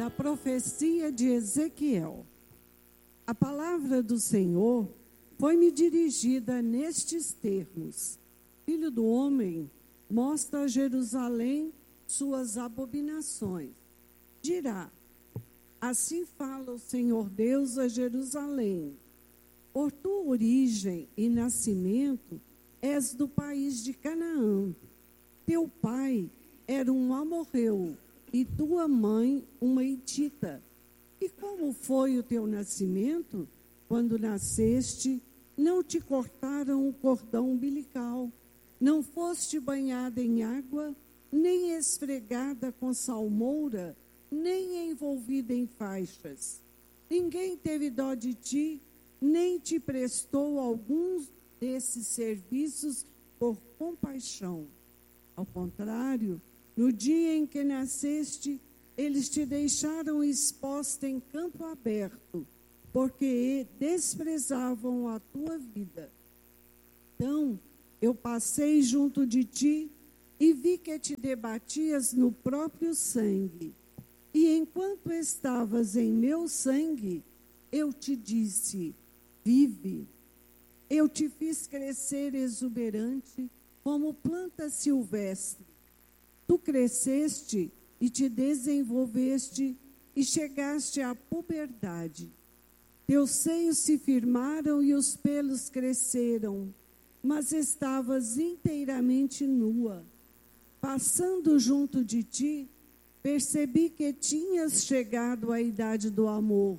da profecia de Ezequiel. A palavra do Senhor foi-me dirigida nestes termos: Filho do homem, mostra a Jerusalém suas abominações. Dirá: assim fala o Senhor Deus a Jerusalém: por tua origem e nascimento és do país de Canaã. Teu pai era um amorreu e tua mãe uma hitita. E como foi o teu nascimento? Quando nasceste, não te cortaram o cordão umbilical, não foste banhada em água, nem esfregada com salmoura, nem envolvida em faixas. Ninguém teve dó de ti, nem te prestou alguns desses serviços por compaixão. Ao contrário, no dia em que nasceste, eles te deixaram exposta em campo aberto, porque desprezavam a tua vida. Então, eu passei junto de ti e vi que te debatias no próprio sangue. E enquanto estavas em meu sangue, eu te disse: vive. Eu te fiz crescer exuberante como planta silvestre. Tu cresceste e te desenvolveste e chegaste à puberdade. Teus seios se firmaram e os pelos cresceram, mas estavas inteiramente nua. Passando junto de ti, percebi que tinhas chegado à idade do amor.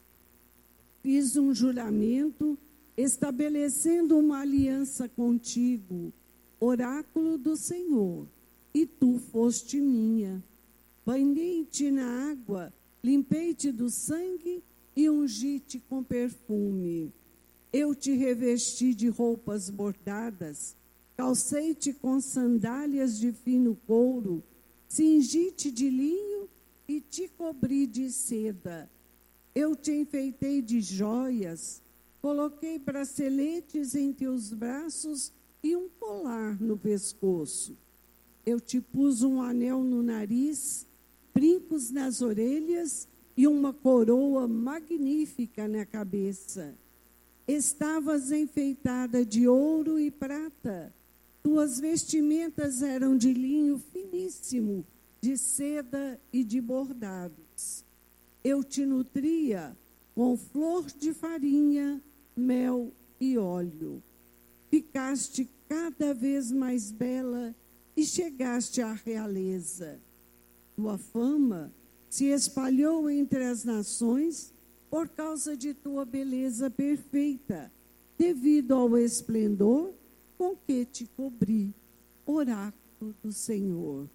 Fiz um juramento, estabelecendo uma aliança contigo, oráculo do Senhor, e tu foste minha. Banhei-te na água, limpei-te do sangue e ungi-te com perfume. Eu te revesti de roupas bordadas, calcei-te com sandálias de fino couro, cingi-te de linho e te cobri de seda. Eu te enfeitei de joias, coloquei braceletes em teus braços e um colar no pescoço. Eu te pus um anel no nariz, brincos nas orelhas e uma coroa magnífica na cabeça. Estavas enfeitada de ouro e prata. Tuas vestimentas eram de linho finíssimo, de seda e de bordados. Eu te nutria com flor de farinha, mel e óleo. Ficaste cada vez mais bela e chegaste à realeza. Tua fama se espalhou entre as nações por causa de tua beleza perfeita, devido ao esplendor com que te cobri, oráculo do Senhor.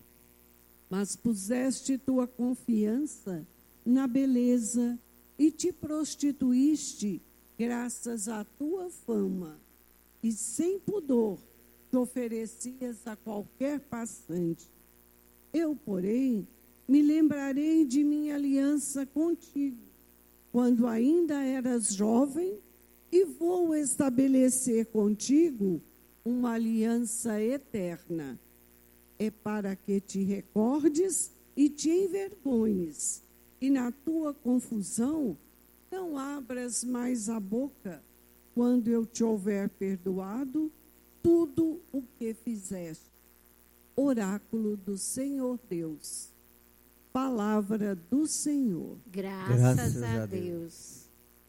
Mas puseste tua confiança na beleza e te prostituíste graças à tua fama, e sem pudor te oferecias a qualquer passante. Eu, porém, me lembrarei de minha aliança contigo, quando ainda eras jovem, e vou estabelecer contigo uma aliança eterna. É para que te recordes e te envergonhes, e na tua confusão não abras mais a boca, quando eu te houver perdoado tudo o que fizeste. Oráculo do Senhor Deus. Palavra do Senhor. Graças a Deus.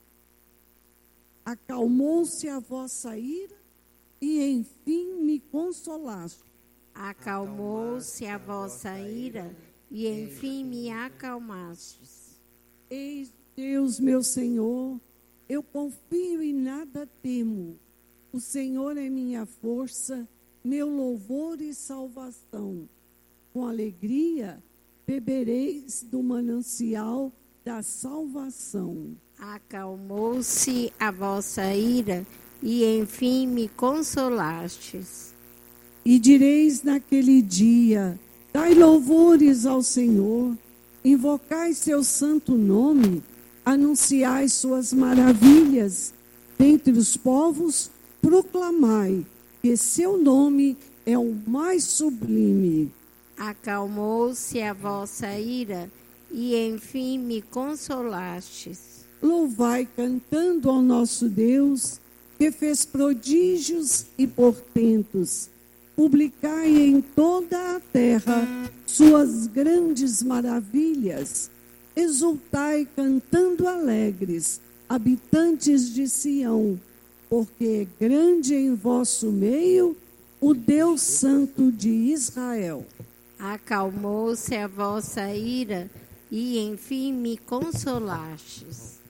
Acalmou-se a vossa ira e enfim me consolaste. Acalmou-se a vossa ira e enfim me acalmastes. Eis Deus, meu Senhor, eu confio e nada temo. O Senhor é minha força, meu louvor e salvação. Com alegria bebereis do manancial da salvação. Acalmou-se a vossa ira e enfim me consolastes. E direis naquele dia: dai louvores ao Senhor, invocai seu santo nome, anunciai suas maravilhas. Dentre os povos, proclamai que seu nome é o mais sublime. Acalmou-se a vossa ira e enfim me consolastes. Louvai cantando ao nosso Deus, que fez prodígios e portentos. Publicai em toda a terra suas grandes maravilhas. Exultai cantando alegres, habitantes de Sião, porque grande em vosso meio o Deus Santo de Israel. Acalmou-se a vossa ira, e enfim me consolastes.